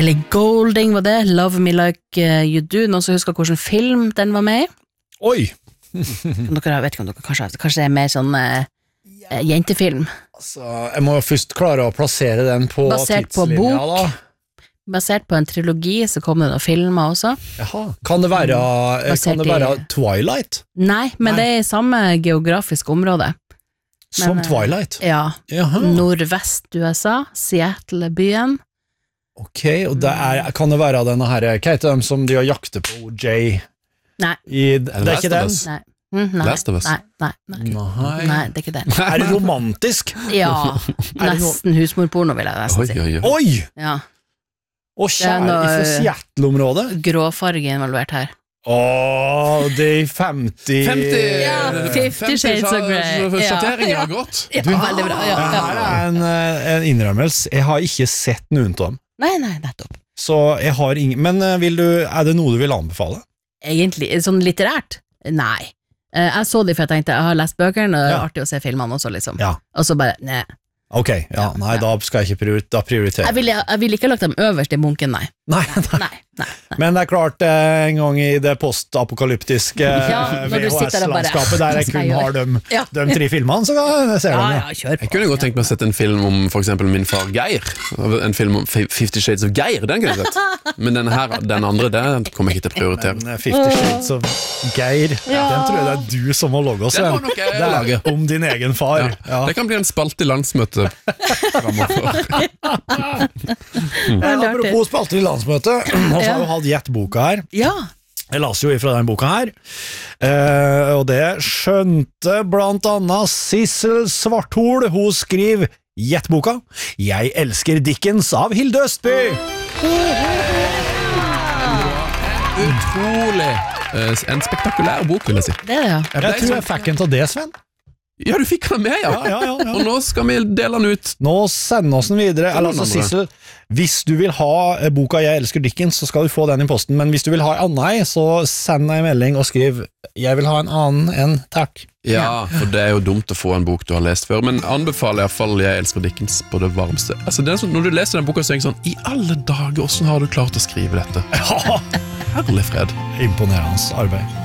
Ellie Goulding var det, Love Me Like You Do, noen som husker hvordan film den var med i? Oi! Dere vet ikke om dere kanskje det er mer sånn jentefilm. Altså, jeg må først klare å plassere den på Basert på tidslinja bok. da. Basert på en trilogi, så kom det noen filmer også. Jaha, kan det være Twilight? Nei, men det er i samme geografisk område. Som Twilight? Ja, Jaha. nordvest USA, Seattle-byen. Ok, og kan det være denne her, hva heter de som de har jaktet på OJ? Nei. Det er ikke den? Nei. Nei. Last of Us. Nei, det er ikke den. Er det romantisk? Ja, nesten husmorporno vil jeg nesten si. Oi! Ja. Og kjære fra Seattle-området. Gråfarge involvert her. Det er 50 Ja, 50 Shades of Grey. Sjatteringen har gått. Ja, veldig bra. Her er en innrømmelse. Jeg har ikke sett noen av dem. Nei, nettopp. Så jeg har ingen. Men er det noe du vil anbefale? Egentlig, sånn litterært? Nei. Jeg så de for jeg tenkte, jeg har lest bøkene, og det er artig å se filmene også, liksom. Ja. Og så bare, nei. Ok, nei, da skal jeg ikke prioritere. Jeg vil ikke ha lagt dem øverst i bunken, nei. Nei. Men det er klart, en gang i det postapokalyptiske VHS-landskapet der jeg kun har de 3 filmene, så ser de ja, kjør på. Jeg kunne godt tenkt meg å sette en film om for eksempel min far Geir. En film om 50 Shades of Geir, den kunne jeg sett. Men den andre, den kommer jeg ikke til å prioritere. Men 50 Shades of Geir, den tror jeg det er du som har logget oss. Den må nok jeg lage. Om din egen far. Ja. Det kan bli en spalte i landsmøte fremover. Apropos spalte i landsmøte, og så har vi hatt Gjett-boka her. Ja. Jeg las jo ifra den boka her, og det skjønte blant annet Sissel Svarthol. Hun skriver Gjett-boka Jeg elsker Dickens av Hilde Østby. Utrolig. En spektakulær bok, vil jeg si. Det er det, ja. Jeg tror jeg fikk en av det, Sven. Ja, du fikk den med, ja. Og nå skal vi dele den ut. Nå sender oss den videre. Altså, Sissel, hvis du vil ha boka Jeg elsker Dickens, så skal du få den i posten. Men hvis du vil ha en annen, så send deg en melding og skriv Jeg vil ha en annen enn takk. Ja, for det er jo dumt å få en bok du har lest før. Men anbefaler i hvert fall Jeg elsker Dickens på det varmeste. Altså, det er sånn, når du leser den boka, så tenker jeg sånn I alle dager, hvordan har du klart å skrive dette? Herlig fred. Imponerende arbeid.